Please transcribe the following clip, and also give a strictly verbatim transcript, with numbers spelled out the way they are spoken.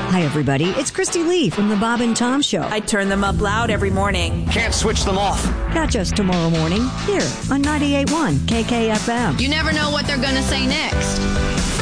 Hi, everybody. It's Christy Lee from the Bob and Tom Show. I turn them up loud every morning. Can't switch them off. Catch us tomorrow morning here on ninety-eight point one K K F M. You never know what they're going to say next.